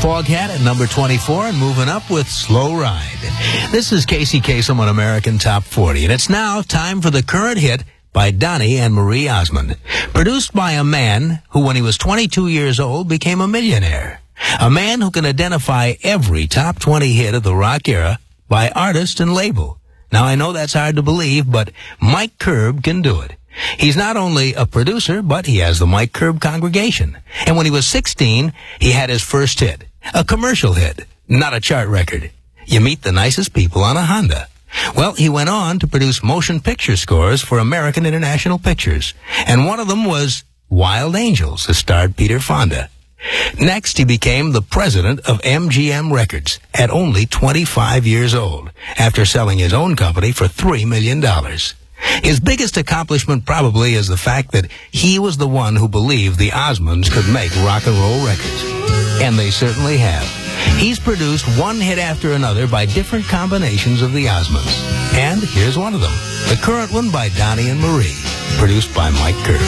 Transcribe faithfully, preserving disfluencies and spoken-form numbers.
Foghat at number twenty-four and moving up with Slow Ride. This is Casey Kasem on American Top forty, and it's now time for the current hit by Donnie and Marie Osmond, produced by a man who, when he was twenty-two years old, became a millionaire. A man who can identify every top twenty hit of the rock era by artist and label. Now, I know that's hard to believe, but Mike Curb can do it. He's not only a producer, but he has the Mike Curb Congregation. And when he was sixteen, he had his first hit, a commercial hit, not a chart record. You meet the nicest people on a Honda. Well, he went on to produce motion picture scores for American International Pictures, and one of them was Wild Angels, that starred Peter Fonda. Next, he became the president of M G M Records at only twenty-five years old, after selling his own company for three million dollars. His biggest accomplishment probably is the fact that he was the one who believed the Osmonds could make rock and roll records. And they certainly have. He's produced one hit after another by different combinations of the Osmonds. And here's one of them, the current one by Donnie and Marie, produced by Mike Curb.